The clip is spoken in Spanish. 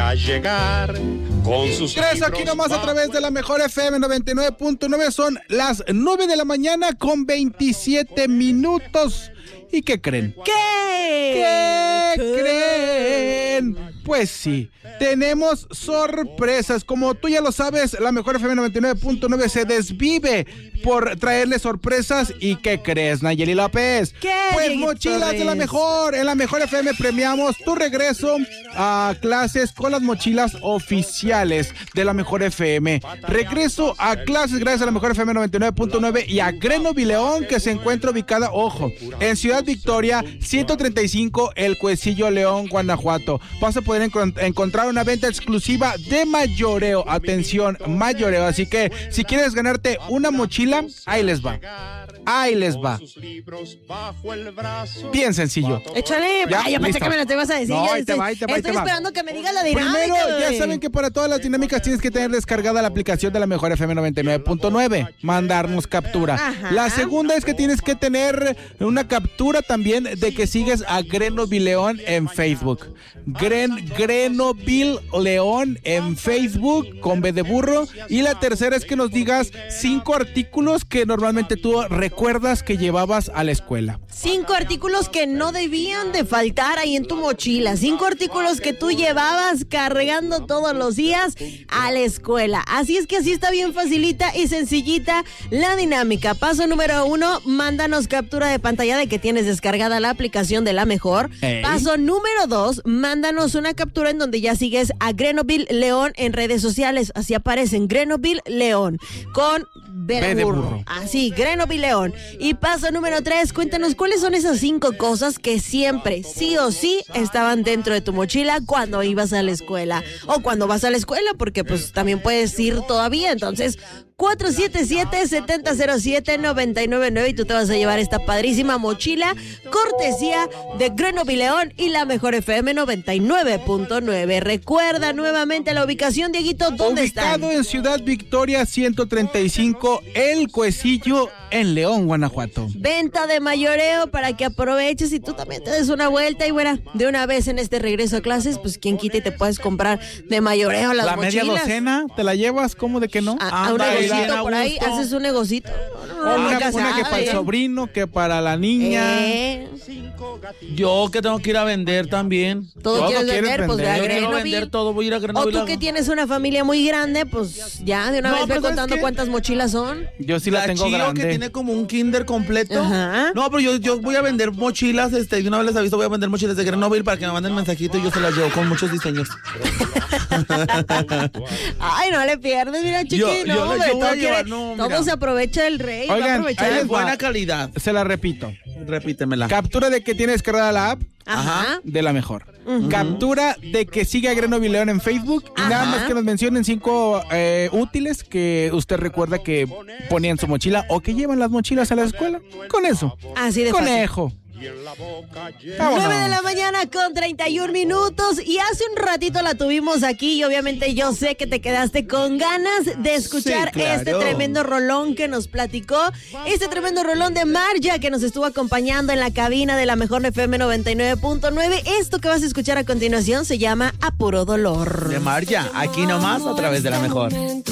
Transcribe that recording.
a llegar con sus Tres aquí nomás a través de la mejor FM 99.9. Son las 9 de la mañana con 27 minutos. ¿Y qué creen? ¿Qué creen? Pues sí, tenemos sorpresas. Como tú ya lo sabes, la mejor FM 99.9 se desvive por traerle sorpresas. ¿Y qué crees, Nayeli López? ¿Qué? Pues mochilas de la mejor. En la mejor FM premiamos tu regreso a clases con las mochilas oficiales de la mejor FM. Regreso a clases gracias a la mejor FM 99.9 y a Grenoble León, que se encuentra ubicada, ojo, en Ciudad Victoria 135, El Cuecillo, León, Guanajuato. Vas a poder encontrar una venta exclusiva de mayoreo. Atención, mayoreo. Así que si quieres ganarte una mochila, ahí les va. Ahí les va. Bien sencillo. Échale. Ya, Yo pensé listo. que me lo te ibas a decir. No, Ya ahí te va, ahí te va, ahí Estoy te va. esperando que me digas la dinámica. Primero, ya güey. saben que para todas las dinámicas tienes que tener descargada la aplicación de la mejor FM 99.9. Mandarnos captura. Ajá. La segunda es que tienes que tener una captura también de que sigues a Grenoble León en Facebook. Grenoble León en Facebook con B de burro. Y la tercera es que nos digas 5 artículos que normalmente tú recuerdas que llevabas a la escuela. 5 artículos que no debían de faltar ahí en tu mochila. 5 artículos que tú llevabas cargando todos los días a la escuela. Así es que así está bien facilita y sencillita la dinámica. Paso número 1, mándanos captura de pantalla de que tienes descargada la aplicación de La Mejor. Ey. Paso número 2, mándanos una captura en donde ya sigues a Grenoble León en redes sociales. Así aparecen, Grenoble León con B de burro. Así, Grenoble León. Y paso número 3, cuéntanos cuáles son esas 5 cosas que siempre, sí o sí, estaban dentro de tu mochila cuando ibas a la escuela. O cuando vas a la escuela, porque pues también puedes ir todavía. Entonces, 477-7007-999 y tú te vas a llevar esta padrísima mochila cortesía de Grenoble León y la mejor FM 99.9. Recuerda nuevamente la ubicación, Dieguito, ¿dónde están? Ubicado en Ciudad Victoria 135, El Cuecillo, en León, Guanajuato. Venta de mayoreo para que aproveches y tú también te des una vuelta y bueno, de una vez en este regreso a clases, pues quien quita y te puedes comprar de mayoreo las La mochilas. media docena, ¿te la llevas? ¿Cómo de que no? A un Ándale, negocito a por ahí, gusto. haces un negocito. O una ya que para el sabe. sobrino, que para la niña. Yo que tengo que ir a vender también. Todo Todo quieres quieres vender, pues ve a vender. Yo quiero Grenoble. vender todo, voy a ir a O Grenoble. tú que tienes una familia muy grande, pues ya de una No, vez ve pero ¿sabes contando qué? cuántas mochilas son. Yo sí la tengo Chío, grande. que tiene como un kinder completo. Ajá. No, pero yo voy a vender mochilas, de una vez les aviso, voy a vender mochilas de Grenoble para que me manden mensajito y yo se las llevo con muchos diseños. Ay, no le pierdes, mira, chiqui, Yo no, voy hombre, a todo, llevar, no, todo mira. se aprovecha del rey. va a Oigan, aprovechar ahí Es les va. buena calidad. Se la repito. Repítemela. Captura de que tienes descargada la app Ajá. de La Mejor. Captura de que sigue a Grenoble León en Facebook. Y nada más que nos mencionen 5 útiles que usted recuerda que ponía en su mochila o que llevan las mochilas a la escuela. Con eso. Así de fácil. Conejo. 9 de la mañana con 31 minutos y hace un ratito la tuvimos aquí y obviamente yo sé que te quedaste con ganas de escuchar Sí, claro. este tremendo rolón que nos platicó, este tremendo rolón de Marja que nos estuvo acompañando en la cabina de la mejor FM 99.9. Esto que vas a escuchar a continuación se llama A Puro Dolor. De Marja, aquí nomás a través de La Mejor.